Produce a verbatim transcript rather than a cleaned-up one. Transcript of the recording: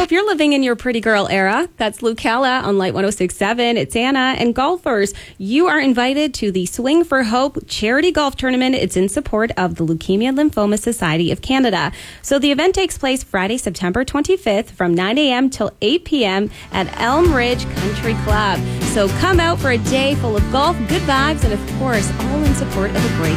if you're living in your pretty girl era, that's Lucella on Light one oh six point seven. It's Anna. And golfers, you are invited to the Swing for Hope charity golf tournament. It's in support of the Leukemia Lymphoma Society of Canada. So the event takes place Friday, September twenty-fifth from nine a.m. till eight p.m. at Elm Ridge Country Club. So come out for a day full of golf, good vibes, and of course, all in support of a great